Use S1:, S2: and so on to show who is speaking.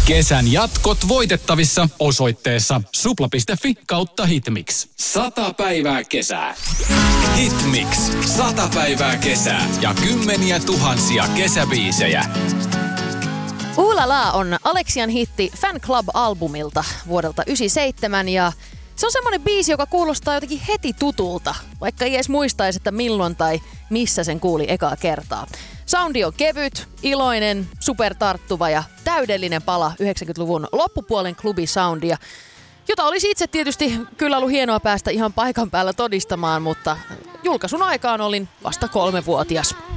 S1: Kesän jatkot voitettavissa osoitteessa supla.fi/hitmix. 100 päivää kesää. Hitmix. 100 päivää kesää ja kymmeniä tuhansia kesäbiisejä.
S2: Uulala on Alexian hitti Fan Club-albumilta vuodelta 1997 ja se on semmoinen biisi, joka kuulostaa jotenkin heti tutulta, vaikka ei edes muistaisi, että milloin tai missä sen kuuli ekaa kertaa. Soundi on kevyt, iloinen, supertarttuva ja täydellinen pala 90-luvun loppupuolen klubisoundia, jota olisi itse tietysti kyllä ollut hienoa päästä ihan paikan päällä todistamaan, mutta julkaisun aikaan olin vasta 3-vuotias.